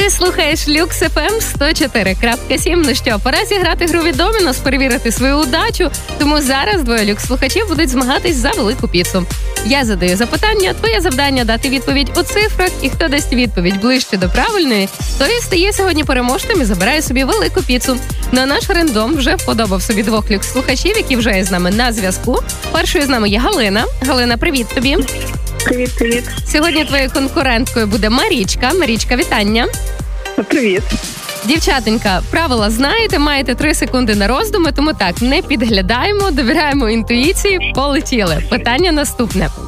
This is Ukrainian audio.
Ти слухаєш Люкс FM 104.7. Ну що, пора зіграти гру від Домінос, перевірити свою удачу. Тому зараз двоє люкс-слухачів будуть змагатись за велику піцу. Я задаю запитання, твоє завдання дати відповідь у цифрах, і хто дасть відповідь ближче до правильної, той стає сьогодні переможцем і забирає собі велику піцу. На наш рандом вже вподобав собі двох люкс-слухачів, які вже є з нами на зв'язку. Першою з нами є Галина. Галина, привіт тобі. Привіт. Сьогодні твоєю конкуренткою буде Марічка. Марічка, вітання. Привіт. Дівчатонька, правила знаєте, маєте 3 секунди на роздуми, тому так, не підглядаємо, довіряємо інтуїції, полетіли. Питання наступне.